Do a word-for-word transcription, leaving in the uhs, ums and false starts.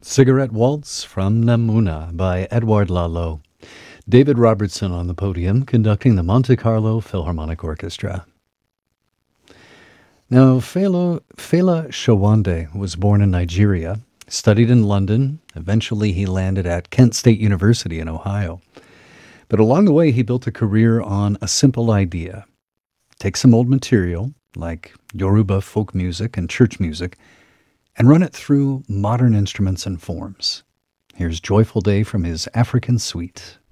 Cigarette Waltz from Namuna by Edouard Lalo. David Robertson on the podium conducting the Monte Carlo Philharmonic Orchestra. Now, Fela, Fela Shawande was born in Nigeria, studied in London. Eventually, he landed at Kent State University in Ohio. But along the way, he built a career on a simple idea. Take some old material, like Yoruba folk music and church music, and run it through modern instruments and forms. Here's Joyful Day from his African Suite.